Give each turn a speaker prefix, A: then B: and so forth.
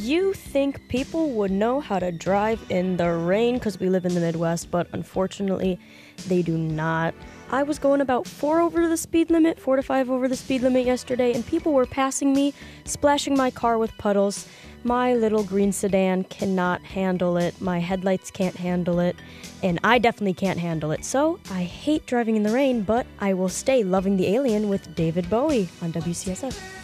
A: You think people would know how to drive in the rain because we live in the Midwest, but unfortunately, they do not. I was going about 4 to 5 over the speed limit yesterday, and people were passing me, splashing my car with puddles. My little green sedan cannot handle it. My headlights can't handle it, and I definitely can't handle it. So I hate driving in the rain, but I will stay loving the alien with David Bowie on WCSF.